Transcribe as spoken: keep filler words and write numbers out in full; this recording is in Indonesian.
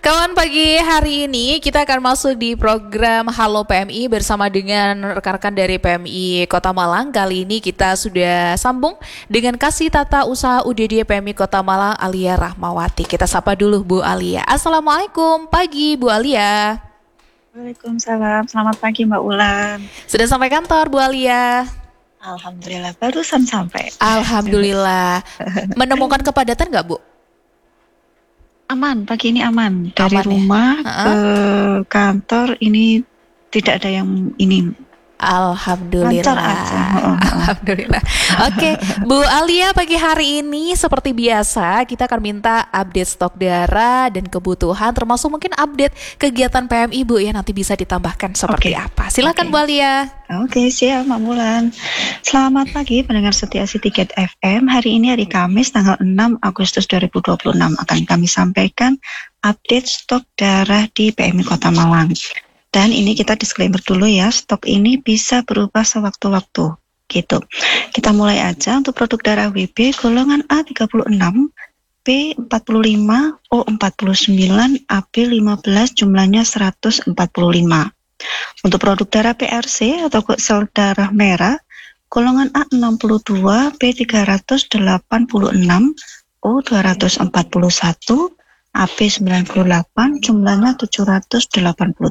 Kawan, pagi hari ini kita akan masuk di program Halo P M I bersama dengan rekan-rekan dari P M I Kota Malang. Kali ini kita sudah sambung dengan Kasih Tata Usaha U D D P M I Kota Malang, Alia Rahmawati. Kita sapa dulu Bu Alia. Assalamualaikum, pagi Bu Alia. Waalaikumsalam, selamat pagi Mbak Ulan. Sudah sampai kantor Bu Alia? Alhamdulillah, barusan sampai. Alhamdulillah. Menemukan kepadatan nggak Bu? Aman, pagi ini aman. Dari Aman, rumah ya? ke kantor ini tidak ada yang ini. Alhamdulillah. Lancar aja. Oh, oh, oh. Alhamdulillah. Oke, Bu Alia, pagi hari ini seperti biasa kita akan minta update stok darah dan kebutuhan, termasuk mungkin update kegiatan P M I Bu ya, nanti bisa ditambahkan seperti Oke. apa. Silakan Oke. Bu Alia. Oke, siap Mbak Mulan. Selamat pagi pendengar setia Tiket F M. Hari ini hari Kamis tanggal enam Agustus dua ribu dua puluh enam akan kami sampaikan update stok darah di P M I Kota Malang. Dan ini kita disclaimer dulu ya, stok ini bisa berubah sewaktu-waktu gitu. Kita mulai aja untuk produk darah W B golongan A tiga puluh enam, B empat puluh lima, O empat puluh sembilan, A B lima belas, jumlahnya seratus empat puluh lima. Untuk produk darah P R C atau sel darah merah golongan A enam puluh dua, B tiga ratus delapan puluh enam, O dua ratus empat puluh satu, A B sembilan puluh delapan, jumlahnya tujuh ratus delapan puluh